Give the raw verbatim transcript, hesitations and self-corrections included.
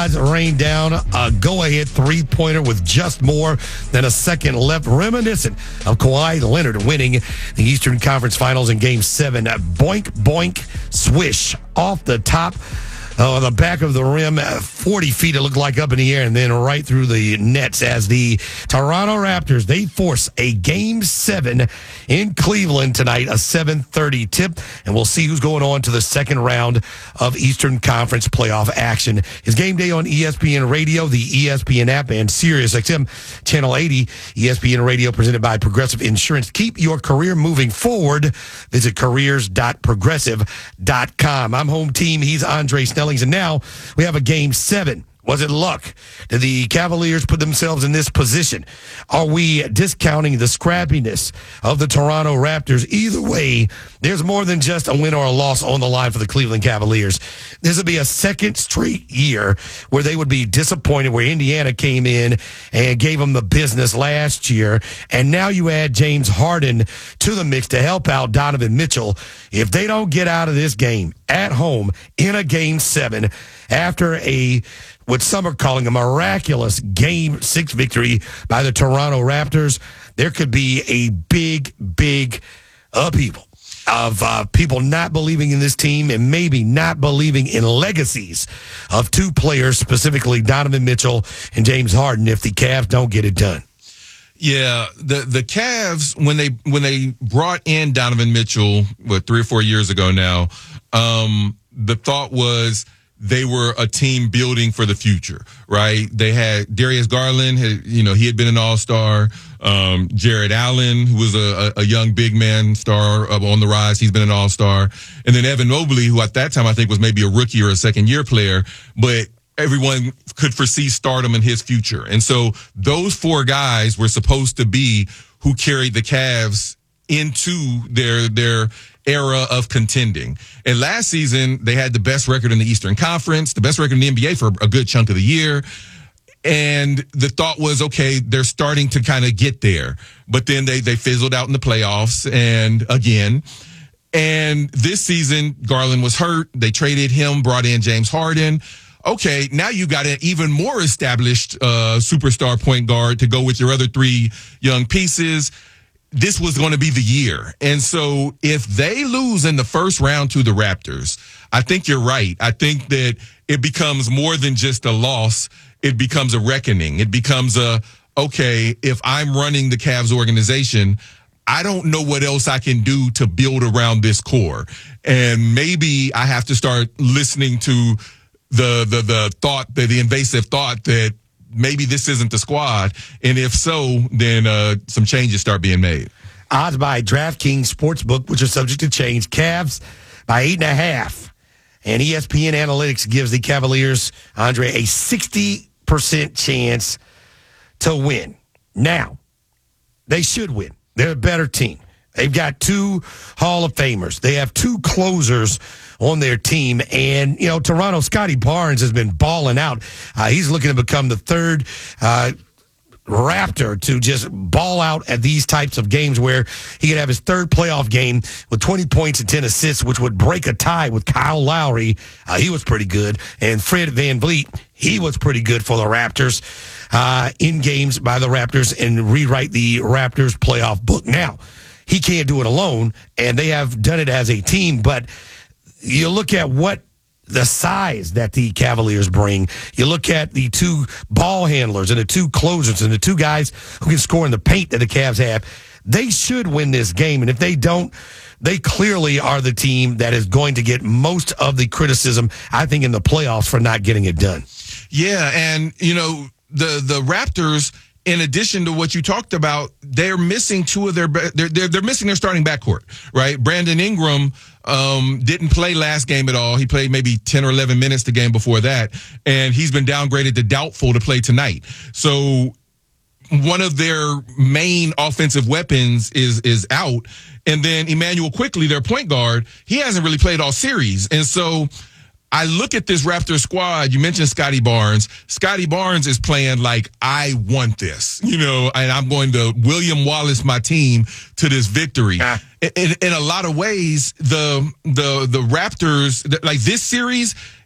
odds rained down a go-ahead three-pointer with just more than a second left, reminiscent of Kawhi Leonard winning the Eastern Conference Finals in Game seven. Boink, boink, swish off the top. Oh, the back of the rim, forty feet it looked like up in the air, and then right through the nets as the Toronto Raptors, they force a Game seven in Cleveland tonight, a seven thirty tip, and we'll see who's going on to the second round of Eastern Conference playoff action. It's game day on E S P N Radio, the E S P N app, and Sirius X M Channel eighty. E S P N Radio presented by Progressive Insurance. Keep your career moving forward. Visit careers dot progressive dot com. I'm home team. He's Andre Snell. And now we have a game seven. Was it luck? Did the Cavaliers put themselves in this position? Are we discounting the scrappiness of the Toronto Raptors? Either way, there's more than just a win or a loss on the line for the Cleveland Cavaliers. This would be a second straight year where they would be disappointed, where Indiana came in and gave them the business last year. And now you add James Harden to the mix to help out Donovan Mitchell. If they don't get out of this game at home in a game seven after a what some are calling a miraculous Game six victory by the Toronto Raptors, there could be a big, big upheaval of uh, people not believing in this team and maybe not believing in legacies of two players, specifically Donovan Mitchell and James Harden, if the Cavs don't get it done. Yeah, the the Cavs, when they when they brought in Donovan Mitchell, what, three or four years ago now, um, the thought was they were a team building for the future, right? They had Darius Garland, had, you know, he had been an all-star. Um, Jared Allen, who was a, a young big man star on the rise, he's been an all-star. And then Evan Mobley, who at that time I think was maybe a rookie or a second-year player, but everyone could foresee stardom in his future. And so those four guys were supposed to be who carried the Cavs into their their era of contending. And last season, they had the best record in the Eastern Conference, the best record in the N B A for a good chunk of the year. And the thought was, okay, they're starting to kind of get there. But then they, they fizzled out in the playoffs and again. And this season, Garland was hurt. They traded him, brought in James Harden. Okay, now you got an even more established uh, superstar point guard to go with your other three young pieces. This was going to be the year. And so if they lose in the first round to the Raptors, I think you're right. I think that it becomes more than just a loss. It becomes a reckoning. It becomes a, okay, if I'm running the Cavs organization, I don't know what else I can do to build around this core. And maybe I have to start listening to the the the thought, the, the invasive thought that maybe this isn't the squad. And if so, then uh, some changes start being made. Odds by DraftKings Sportsbook, which are subject to change. Cavs by eight and a half. And E S P N Analytics gives the Cavaliers, Andre, a sixty percent chance to win. Now, they should win. They're a better team. They've got two Hall of Famers. They have two closers on their team. And, you know, Toronto, Scotty Barnes has been balling out. Uh, he's looking to become the third uh, Raptor to just ball out at these types of games where he could have his third playoff game with twenty points and ten assists, which would break a tie with Kyle Lowry. Uh, he was pretty good. And Fred VanVleet, he was pretty good for the Raptors uh, in games by the Raptors and rewrite the Raptors playoff book. Now, he can't do it alone, and they have done it as a team, but you look at what the size that the Cavaliers bring. You look at the two ball handlers and the two closers and the two guys who can score in the paint that the Cavs have. They should win this game, and if they don't, they clearly are the team that is going to get most of the criticism, I think, in the playoffs for not getting it done. Yeah, and, you know, the the Raptors, in addition to what you talked about, they're missing two of their they're they're, they're missing their starting backcourt, right? Brandon Ingram um, didn't play last game at all. He played maybe ten or eleven minutes the game before that, and he's been downgraded to doubtful to play tonight. So one of their main offensive weapons is is out, and then Emmanuel Quickley, their point guard, he hasn't really played all series, and so I look at this Raptors squad. You mentioned Scotty Barnes. Scotty Barnes is playing like, I want this, you know, and I'm going to William Wallace my team to this victory. Ah. In, in a lot of ways, the the the Raptors, like this series,